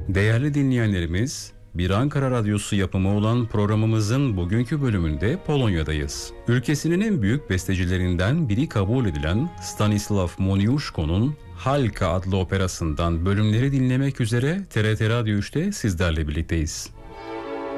Değerli dinleyenlerimiz, bir Ankara Radyosu yapımı olan programımızın bugünkü bölümünde Polonya'dayız. Ülkesinin en büyük bestecilerinden biri kabul edilen Stanislaw Moniuszko'nun Halka adlı operasından bölümleri dinlemek üzere TRT Radyo 3'te sizlerle birlikteyiz.